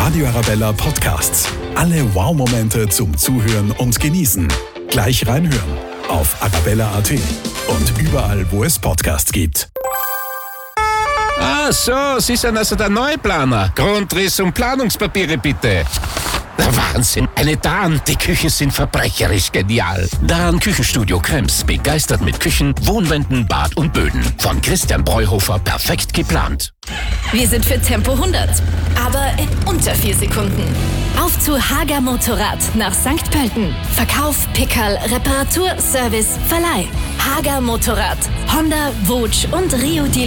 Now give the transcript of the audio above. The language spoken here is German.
Radio Arabella Podcasts. Alle Wow-Momente zum Zuhören und Genießen. Gleich reinhören auf arabella.at und überall, wo es Podcasts gibt. Ah, so, Sie sind also der Neuplaner. Grundriss und Planungspapiere bitte. Der Wahnsinn. Eine Dahn, die Küchen sind verbrecherisch genial. Dahn Küchenstudio Krems, begeistert mit Küchen, Wohnwänden, Bad und Böden. Von Christian Breuhofer perfekt geplant. Wir sind für Tempo 100, aber in unter 4 Sekunden. Auf zu Hager Motorrad nach St. Pölten. Verkauf, Pickerl, Reparatur, Service, Verleih. Hager Motorrad, Honda, Vogue und Rio